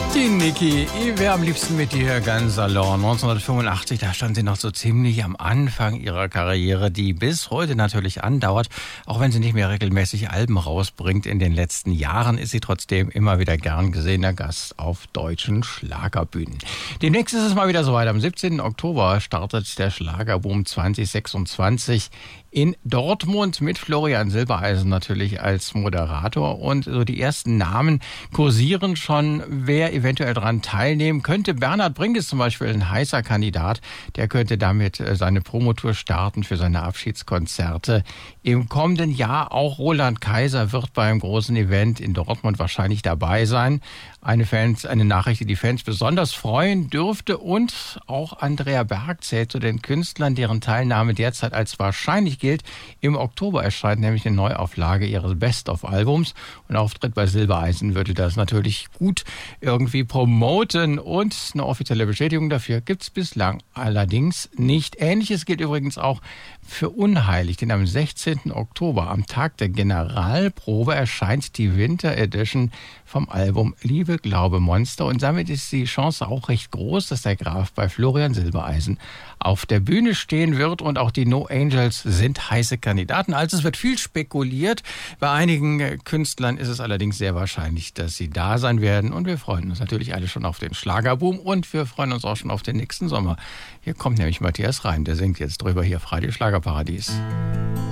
Die Niki, ich wäre am liebsten mit dir ganz allein. 1985, da stand sie noch so ziemlich am Anfang ihrer Karriere, die bis heute natürlich andauert. Auch wenn sie nicht mehr regelmäßig Alben rausbringt in den letzten Jahren, ist sie trotzdem immer wieder gern gesehener Gast auf deutschen Schlagerbühnen. Demnächst ist es mal wieder soweit. Am 17. Oktober startet der Schlagerboom 2026 in Dortmund mit Florian Silbereisen natürlich als Moderator. Und so die ersten Namen kursieren schon, wer eventuell daran teilnehmen könnte. Bernhard Brink ist zum Beispiel ein heißer Kandidat. Der könnte damit seine Promotour starten für seine Abschiedskonzerte. Im kommenden Jahr auch Roland Kaiser wird beim großen Event in Dortmund wahrscheinlich dabei sein. Eine Nachricht, die die Fans besonders freuen dürfte. Und auch Andrea Berg zählt zu den Künstlern, deren Teilnahme derzeit als wahrscheinlich gilt. Im Oktober erscheint nämlich eine Neuauflage ihres Best-of-Albums. Und Auftritt bei Silbereisen würde das natürlich gut irgendwie promoten. Und eine offizielle Bestätigung dafür gibt es bislang allerdings nicht. Ähnliches gilt übrigens auch für Unheilig, denn am 16. Oktober, am Tag der Generalprobe, erscheint die Winter Edition vom Album Liebe, Glaube, Monster. Und damit ist die Chance auch recht groß, dass der Graf bei Florian Silbereisen auf der Bühne stehen wird. Und auch die No Angels sind heiße Kandidaten. Also es wird viel spekuliert. Bei einigen Künstlern ist es allerdings sehr wahrscheinlich, dass sie da sein werden. Und wir freuen uns natürlich alle schon auf den Schlagerboom. Und wir freuen uns auch schon auf den nächsten Sommer. Hier kommt nämlich Matthias Reim. Der singt jetzt drüber hier frei, die Schlagerparadies.